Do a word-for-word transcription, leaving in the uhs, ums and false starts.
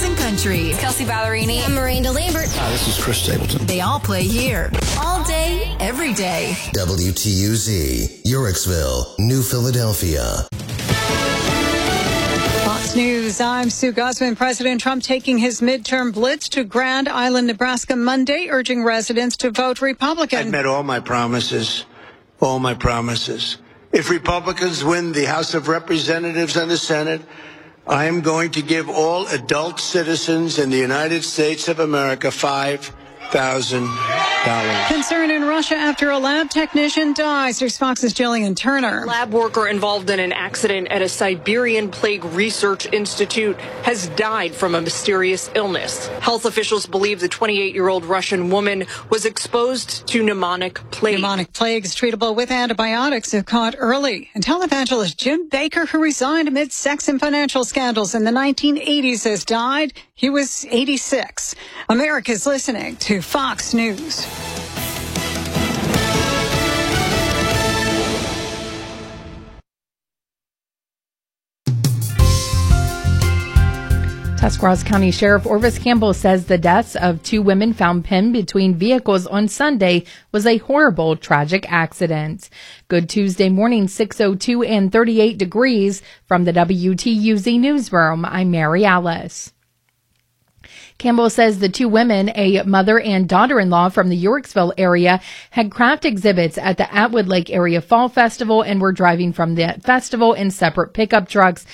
and country. Kelsey Ballerini. I'm Miranda Lambert. Hi, this is Chris Stapleton. They all play here. All day, every day. W T U Z, Yorksville, New Philadelphia. Fox News, I'm Sue Guzman. President Trump taking his midterm blitz to Grand Island, Nebraska Monday, urging residents to vote Republican. I've met all my promises, all my promises. If Republicans win the House of Representatives and the Senate, I am going to give all adult citizens in the United States of America five thousand dollars. Concern in Russia after a lab technician dies. Here's Fox's Jillian Turner. Lab worker involved in an accident at a Siberian Plague Research Institute has died from a mysterious illness. Health officials believe the twenty-eight-year-old Russian woman was exposed to pneumonic plague. Pneumonic plague is treatable with antibiotics if caught early. And televangelist Jim Baker, who resigned amid sex and financial scandals in the nineteen eighties, has died. He was eighty-six. America's listening to Fox News. Tuscarawas County Sheriff Orvis Campbell says the deaths of two women found pinned between vehicles on Sunday was a horrible, tragic accident. Good Tuesday morning, six oh two and thirty-eight degrees. From the W T U Z newsroom, I'm Mary Alice. Campbell says the two women, a mother and daughter-in-law from the Yorksville area, had craft exhibits at the Atwood Lake Area Fall Festival and were driving from the festival in separate pickup trucks